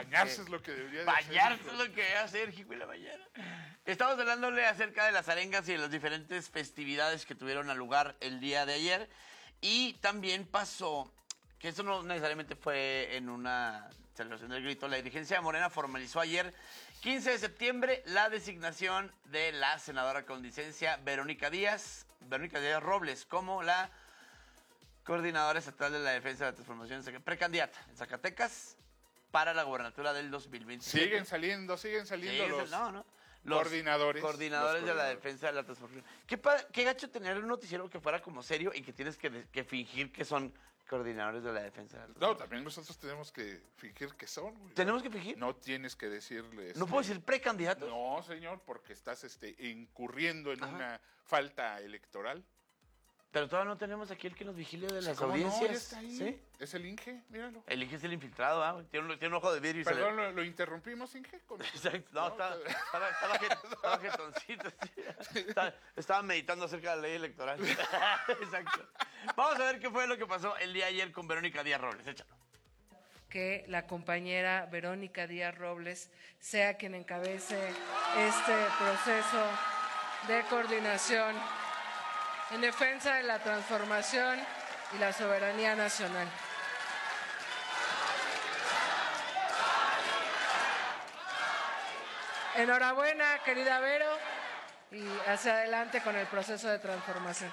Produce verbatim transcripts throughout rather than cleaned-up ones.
Bañarse eh, es lo que debería bañarse hacer. Bañarse es lo que debe hacer, hijo de la mañana. Estamos hablándole acerca de las arengas y de las diferentes festividades que tuvieron lugar el día de ayer. Y también pasó, que eso no necesariamente fue en una celebración del grito, la dirigencia de Morena formalizó ayer, quince de septiembre, la designación de la senadora con licencia Verónica Díaz, Verónica Díaz Robles, como la coordinadora estatal de la defensa de la transformación, precandidata en Zacatecas para la gobernatura del dos mil veintisiete. Siguen saliendo, siguen saliendo sí, los, no, no. los coordinadores. Coordinadores los de la defensa de la transformación. Qué, qué gacho tener un noticiero que fuera como serio y que tienes que, que fingir que son coordinadores de la defensa de la transformación. No, también nosotros tenemos que fingir que son. Güey. ¿Tenemos que fingir? No tienes que decirles. ¿No puedo decir precandidatos? No, señor, porque estás este, incurriendo en Ajá. una falta electoral. Pero todavía no tenemos aquí el que nos vigile de las ¿Cómo audiencias. No, ya está ahí. ¿Sí? Es el Inge, míralo. El Inge es el infiltrado, ¿ah? Tiene un, tiene un ojo de vidrio. Y Perdón, se le... lo, lo interrumpimos, Inge. Con... Exacto. No, no estaba, estaba, estaba, estaba jetoncito. Sí. Estaba, estaba meditando acerca de la ley electoral. Exacto. Vamos a ver qué fue lo que pasó el día de ayer con Verónica Díaz Robles. Échalo. Que la compañera Verónica Díaz Robles sea quien encabece este proceso de coordinación en defensa de la transformación y la soberanía nacional. Enhorabuena, querida Vero, y hacia adelante con el proceso de transformación.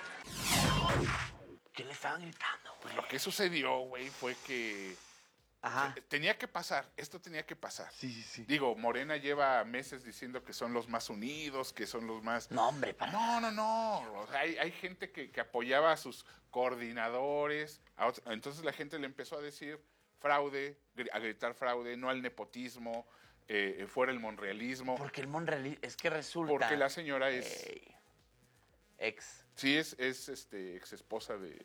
¿Qué le estaban gritando, güey? Lo que sucedió, güey, fue que Ajá. tenía que pasar, esto tenía que pasar. Sí, sí, sí. Digo, Morena lleva meses diciendo que son los más unidos, que son los más... No, hombre, para... No, no, no. O sea, hay, hay gente que, que apoyaba a sus coordinadores. A otros, entonces la gente le empezó a decir fraude, a gritar fraude, no al nepotismo, eh, fuera el monrealismo. Porque el monrealismo, es que resulta... Porque la señora es... Ey. Ex. Sí, es, es este, ex esposa de,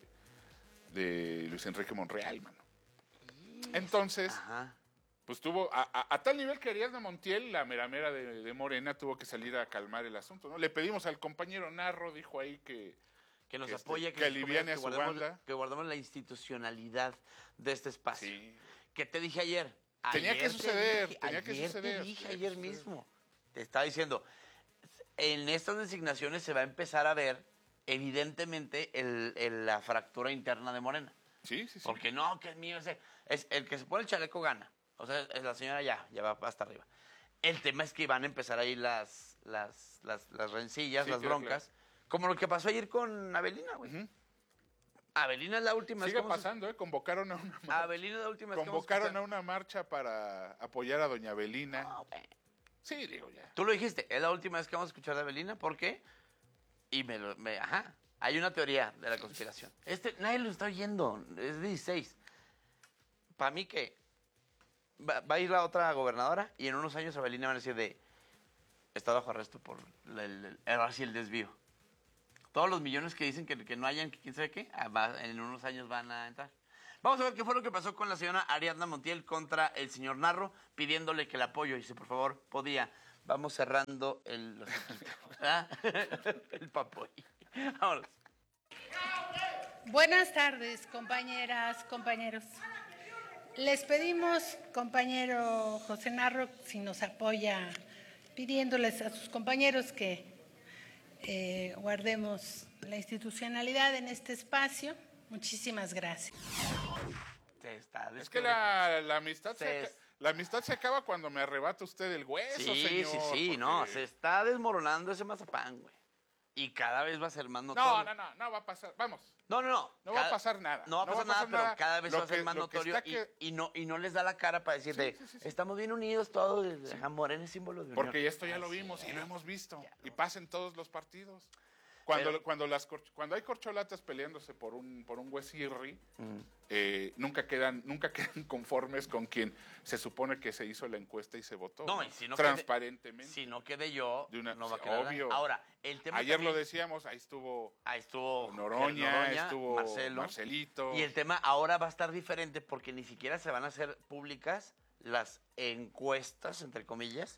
de Luis Enrique Monreal, mano. Entonces, Ajá. pues tuvo, a, a, a tal nivel que Ariadna Montiel, la mera mera de, de Morena, tuvo que salir a calmar el asunto, ¿no? Le pedimos al compañero Narro, dijo ahí que... Que nos que apoye, este, que, que aliviane a su guardemos, banda. que guardemos la institucionalidad de este espacio. Sí. Que te dije ayer. Tenía ayer que suceder, dije, tenía ayer que suceder. Te dije tenía ayer que suceder. mismo. Te estaba diciendo, en estas designaciones se va a empezar a ver, evidentemente, el, el, la fractura interna de Morena. Sí, sí, sí. Porque no, que es mío, ese, es el que se pone el chaleco gana. O sea, es la señora ya, ya va hasta arriba. El tema es que van a empezar ahí las, las, las, las rencillas, Sí, las claro, broncas, claro. como lo que pasó ayer con Avelina, güey. Uh-huh. Avelina es la última. Sigue pasando, ¿eh? Convocaron a una marcha. Avelina es la última. Convocaron a una marcha para apoyar a doña Avelina. No, güey. Sí, digo ya. Tú lo dijiste, es la última vez que vamos a escuchar de Avelina, ¿por qué? Y me lo, me, ajá, hay una teoría de la conspiración. Este, nadie lo está oyendo, es dieciséis. Para mí que va, va a ir la otra gobernadora y en unos años Avelina va a decir de, está bajo arresto por el, el, el, el, el desvío. Todos los millones que dicen que, que no hayan, que quién sabe qué, en unos años van a entrar. Vamos a ver qué fue lo que pasó con la señora Ariadna Montiel contra el señor Narro, pidiéndole que el apoyo, y si por favor podía. Vamos cerrando el, ¿ah? el papoy. Vámonos. Buenas tardes, compañeras, compañeros. Les pedimos, compañero José Narro, si nos apoya, pidiéndoles a sus compañeros que eh, guardemos la institucionalidad en este espacio. Muchísimas gracias. Está es que la, la, amistad se, se, la amistad se acaba cuando me arrebata usted el hueso, sí, señor. Sí, sí, sí, porque... no, se está desmoronando ese mazapán, güey. Y cada vez va a ser más notorio. No, no, no, no va a pasar, vamos. No, no, no. No cada, va a pasar nada. No va a pasar, no va a pasar nada, nada, pero cada vez va a ser que, más notorio y, que... y, no, y no les da la cara para decirle, sí, sí, sí, sí. estamos bien unidos todos, sí. Morena es símbolo de unión. Porque esto ya lo vimos y lo hemos visto. Ya, y pasa en todos los partidos. Cuando, Pero, cuando, las, cuando hay corcholatas peleándose por un, por un huesirri, mm. eh, nunca, quedan, nunca quedan conformes con quien se supone que se hizo la encuesta y se votó. No, y si no transparentemente. Quede, si no quede yo, de una, no va a quedar obvio. Ahora, el tema Ayer también, lo decíamos, ahí estuvo, ahí estuvo Noroña, Noroña estuvo Marcelo, Marcelito. Y el tema ahora va a estar diferente porque ni siquiera se van a hacer públicas las encuestas, entre comillas,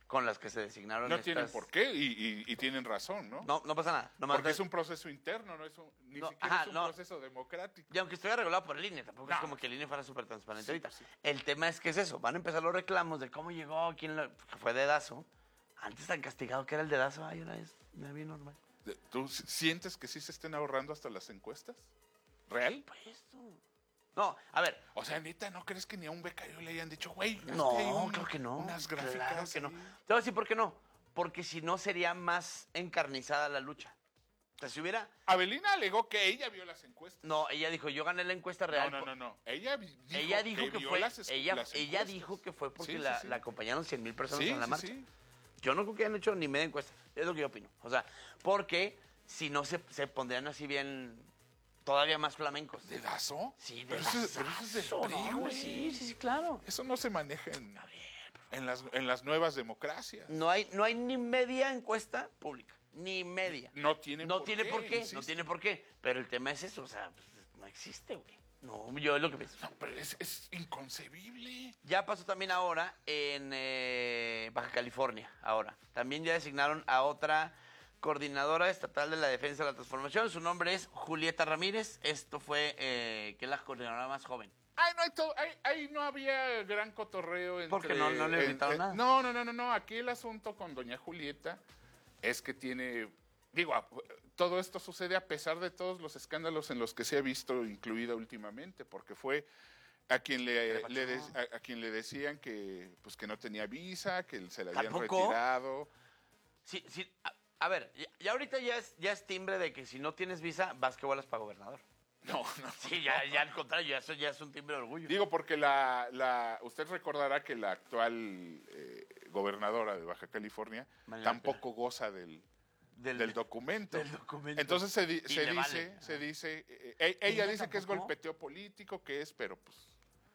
con las que se designaron No estas... tienen por qué y, y, y tienen razón, ¿no? No, no pasa nada. Nomás Porque de- es un proceso interno, no es un, ni No, siquiera ajá, es un no. proceso democrático. Y aunque estuviera regulado por el I N E, tampoco es No. como que el I N E fuera súper transparente Sí, ahorita. sí. El tema es que es eso. Van a empezar los reclamos de cómo llegó, quién lo... que fue dedazo. Antes tan castigado que era el dedazo, ay, una vez, me vi normal. ¿Tú si- sientes que sí se estén ahorrando hasta las encuestas? ¿Real? Pues tú. No, a ver, O sea, neta, ¿no crees que ni a un becario le hayan dicho, güey, es no, que hay un- creo que no. unas gráficas Claro que no. ahí"? Te voy a decir por qué no. Porque si no sería más encarnizada la lucha. O sea, si hubiera... Abelina alegó que ella vio las encuestas. No, ella dijo, yo gané la encuesta real. No, no, no, no. Ella vi- dijo, Ella dijo que, vio fue, las es- ella, las ella encuestas. dijo que fue porque Sí, sí, la, sí. la acompañaron cien mil personas Sí, en la sí, marcha. sí. Yo no creo que hayan hecho ni media encuesta. Es lo que yo opino. O sea, porque si no se, se pondrían así bien, todavía más flamencos. ¿Dedazo? Sí, pero de eso, es- pero eso es del lazo, P R I, no, güey. Sí, sí, sí, claro. Eso no se maneja en, en, las, en las nuevas democracias. No hay, no hay ni media encuesta pública. Ni media. No tiene No por tiene qué, por qué, no insisto. tiene por qué. Pero el tema es eso, o sea, pues, no existe, güey. No, yo es lo que pienso. No, pero es, es inconcebible. Ya pasó también ahora en eh, Baja California, ahora. También ya designaron a otra coordinadora estatal de la defensa de la transformación. Su nombre es Julieta Ramírez. Esto fue, eh, que es la coordinadora más joven. Ay, no, hay todo, ahí, ahí no había gran cotorreo entre... Porque no- no le en- invitaron en- nada. No, no, no, no, no. Aquí el asunto con doña Julieta es que tiene... Digo, a- todo esto sucede a pesar de todos los escándalos en los que se ha visto incluida últimamente, porque fue a quien le, ¿Qué le le de- pasó? a, a quien le decían que pues que no tenía visa, que se la habían ¿Tampoco? retirado. Sí, sí, a, a ver, ya, ya ahorita ya es, ya es timbre de que si no tienes visa, vas que vuelas para gobernador. No, no. Sí, ya, ya al contrario, eso ya es un timbre de orgullo. Digo, porque la, la, usted recordará que la actual eh, gobernadora de Baja California María tampoco goza del, Del- del documento. del documento. Entonces se, di- Y se le dice, vale. se dice, eh, eh, ella ¿Ella dice que es tampoco? golpeteo político, que es, pero pues...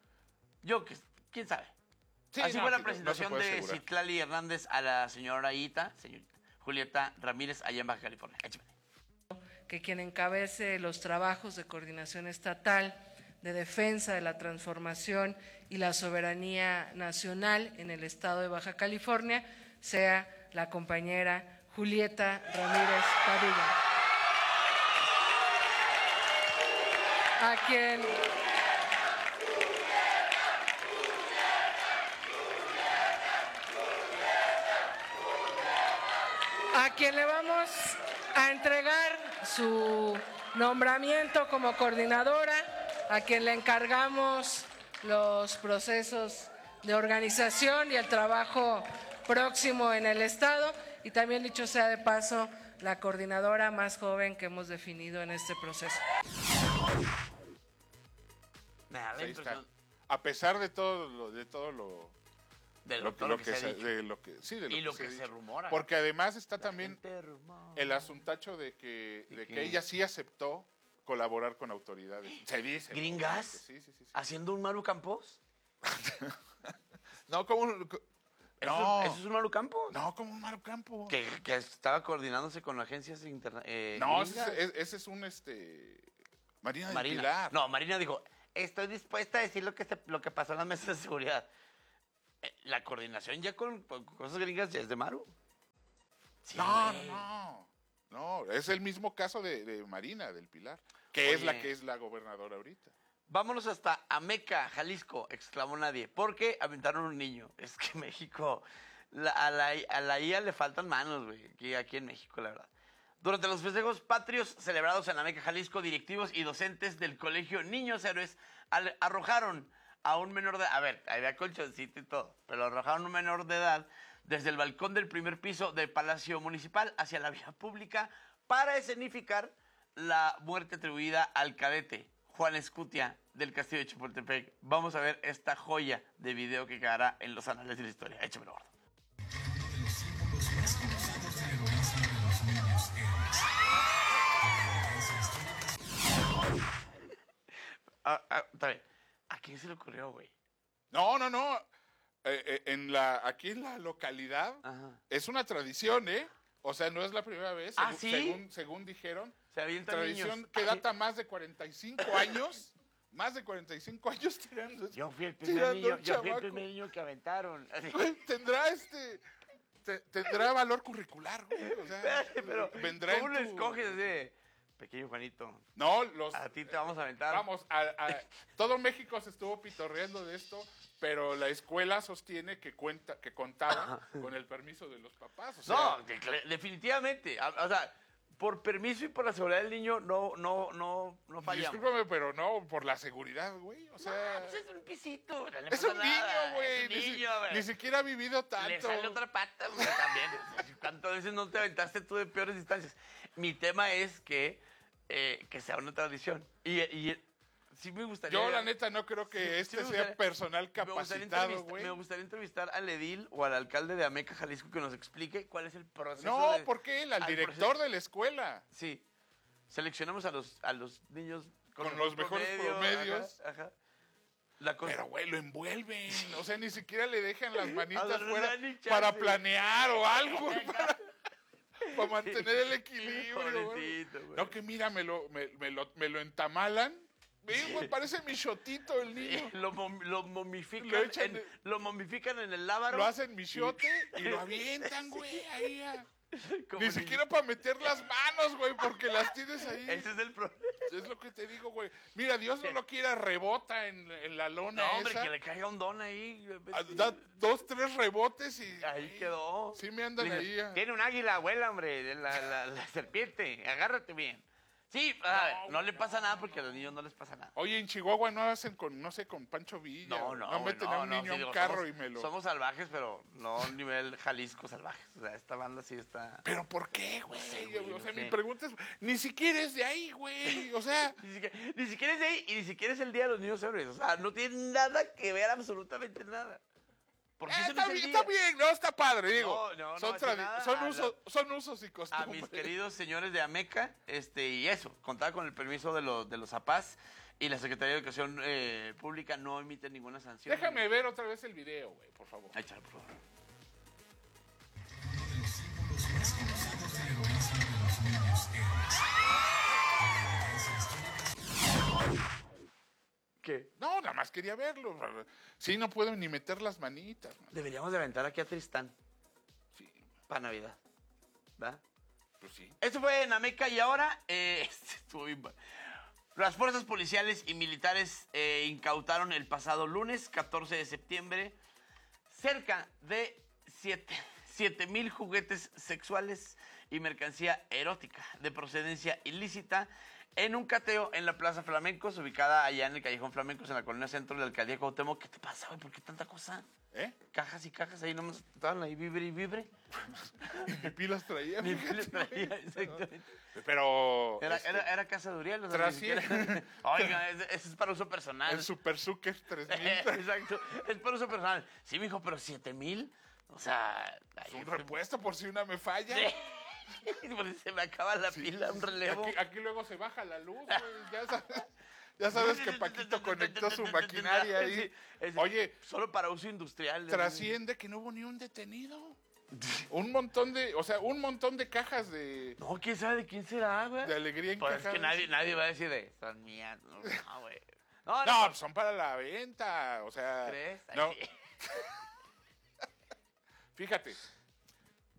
Yo, que- quién sabe. Sí, Así no, fue la que no- no se presentación puede de asegurar. Citlali Hernández a la señora Ita, señorita Julieta Ramírez, allá en Baja California. Échame. Que quien encabece los trabajos de coordinación estatal de defensa de la transformación y la soberanía nacional en el estado de Baja California sea la compañera Julieta Ramírez Padilla, a quien a quien le vamos a entregar su nombramiento como coordinadora, a quien le encargamos los procesos de organización y el trabajo próximo en el Estado, y también, dicho sea de paso, la coordinadora más joven que hemos definido en este proceso. Me da la Ahí está. impresión A pesar de todo lo, de todo lo, de lo lo, que, todo lo lo que que se ha se, dicho. de lo que sí, de lo Y que lo se, que ha se dicho. rumora. Porque además está La también gente rumora. el asuntacho de que, ¿De de qué? que ella sí aceptó colaborar con autoridades. Se dice. ¿no? ¿Gringas? Sí, sí, sí. sí. ¿Haciendo un Maru Campos? No, como un- ¿Eso, no, ¿Eso es un Maru Campos? no, como un Maru Campo. Que, que estaba coordinándose con agencias interna eh, No, ese gringas. es, es- ese es un este Marina del Marina. Pilar. No, Marina dijo, estoy dispuesta a decir lo que, se- lo que pasó en las mesas de seguridad. Eh, La coordinación ya con, con cosas gringas ya es de Maru. Sí. No, no, no. No, es el mismo caso de, de Marina del Pilar, que es la Oye. que es la gobernadora ahorita. Vámonos hasta Ameca, Jalisco, exclamó nadie. Porque aventaron un niño. Es que México, la- a, la, a la I A le faltan manos, güey, aquí, aquí en México, la verdad. Durante los festejos patrios celebrados en Ameca, Jalisco, directivos y docentes del colegio Niños Héroes al- arrojaron a un menor de... A ver, había colchoncito y todo, pero arrojaron a un menor de edad desde el balcón del primer piso del Palacio Municipal hacia la vía pública para escenificar la muerte atribuida al cadete Juan Escutia del Castillo de Chapultepec. Vamos a ver esta joya de video que quedará en los anales de la historia. Échamelo, gordo. Ah, ah, está bien. ¿A quién se le ocurrió, güey? No, no, no. Eh, eh, en la, aquí en la localidad Ajá. es una tradición, ¿eh? O sea, no es la primera vez, ¿Ah, según, sí? según, según dijeron. Se avientan Tradición niños. que Ay, data más de cuarenta y cinco años. Más de cuarenta y cinco años tirando. Yo fui el primer tirando niño, un yo fui el chamaco. primer niño que aventaron. Así. Güey, tendrá este te- tendrá valor curricular, güey. O sea, Espérate, pero vendrá ¿cómo en lo tu- escoges así? Pequeño Juanito, No, los... a ti te vamos a aventar. Vamos, a, a- todo México se estuvo pitorreando de esto, pero la escuela sostiene que cuenta, que contaba con el permiso de los papás. O sea, No, de- de- definitivamente. A- O sea, por permiso y por la seguridad del niño, no, no, no, no fallamos. discúlpame, pero no, por la seguridad, güey. O Ah, sea, pues es un pisito, no le es pasa un nada, niño, güey. es un Ni, si- niño, güey. ni siquiera ha vivido tanto. Le sale otra pata, güey, también. ¿Cuántas veces no te aventaste tú de peores distancias? Mi tema es que, eh, que sea una tradición. Y, y sí me gustaría... Yo, la neta, no creo que Sí, sí este me sea gustaría- personal me gustaría capacitado, entrevistar- güey. Me gustaría entrevistar al edil o al alcalde de Ameca, Jalisco, que nos explique cuál es el proceso. No, de- ¿por qué él? Al al director proceso- de la escuela. Sí. Seleccionamos a los, a los niños Con los mejores promedios. Ajá, ajá. La cosa- Pero, güey, lo envuelven. O sea, ni siquiera le dejan las A manitas ver, no fuera da ni chance. para planear o algo, güey, para, para mantener el equilibrio, güey. Pobrecito, güey. No, que mira, me lo, me, me lo, me lo entamalan. Ve, güey, parece mi shotito el niño. lo, mom- lo momifican Lo echan en, de- lo momifican en el lábaro. Lo hacen michote y lo avientan, güey, ahí. a- como Ni niño. siquiera para meter las manos, güey, porque las tienes ahí. Ese es el problema. Es lo que te digo, güey. Mira, Dios no lo quiera, rebota en, en la lona No, hombre, esa. que le caiga un don ahí. Ah, Da dos, tres rebotes y... Ahí güey, quedó. Sí me andan Le ahí. dice, ah. Tiene un águila, abuela, hombre, la, la, la serpiente. Agárrate bien. Sí, a ver, no, le pasa nada porque a los niños no les pasa nada. Oye, en Chihuahua no hacen con, no sé, con Pancho Villa. No, no, No güey, meten no, a un no, niño sí, a un digo, carro somos, y me lo... Somos salvajes, pero no nivel Jalisco salvajes. O sea, esta banda sí está... ¿Pero por qué, güey? güey, O sea, no mi sé. pregunta es, ni siquiera es de ahí, güey. O sea, Ni siquiera, ni siquiera es de ahí y ni siquiera es el Día de los Niños Héroes. O sea, no tiene nada que ver absolutamente nada. Porque eh, eso no está, es el bien, día. está bien, no, está padre, digo. No, no, no son, hace tradi- nada. son, A usos, son usos y A costumbres. mis queridos señores de Ameca, este, y eso, contaba con el permiso de los, de los A P A S y la Secretaría de Educación eh, Pública no emite ninguna sanción. Déjame ver otra vez el video, güey, por favor. Ahí está, por favor. Uno de los símbolos más conocidos del heroísmo de los niños héroes. La evidencia histórica ¿Qué? No, nada más quería verlo. Sí, no puedo ni meter las manitas. man. Deberíamos de aventar aquí a Tristán Sí, para Navidad. ¿Va? pues sí. Esto fue en Ameca y ahora eh, estuvo bien pa- las fuerzas policiales y militares eh, incautaron el pasado lunes, catorce de septiembre, cerca de siete mil juguetes sexuales y mercancía erótica de procedencia ilícita en un cateo en la Plaza Flamencos, ubicada allá en el Callejón Flamencos, en la colonia centro de la alcaldía Cuauhtémoc. ¿Qué te pasa, güey? ¿Por qué tanta cosa? ¿Eh? Cajas y cajas ahí nomás estaban ahí, vibre y vibre. Y pipí las traía. Ni fíjate, les traía, exactamente. Pero... Era, este, era, era casa de Uriel. O sea, ni Trasciende. siquiera- Oiga, ese, ese es para uso personal. el Super Zucker tres mil. Exacto, es para uso personal. Sí, mijo, pero siete mil. O sea, Es ahí- un repuesto por si una me falla. Sí. Porque se me acaba la Sí. pila, un relevo. Aquí, aquí luego se baja la luz, güey. Ya sabes, ya sabes que Paquito conectó su maquinaria ahí. Sí, es- Oye, Solo para uso industrial. trasciende que no hubo ni un detenido. Un montón de, o sea, un montón de cajas de, No, quién sabe de quién será, güey. de alegría Pues es encajadas. que nadie, nadie va a decir de son mías. No, no, güey. No, No, pues son para la venta, o sea. ¿Crees? Ay, No, sí. fíjate,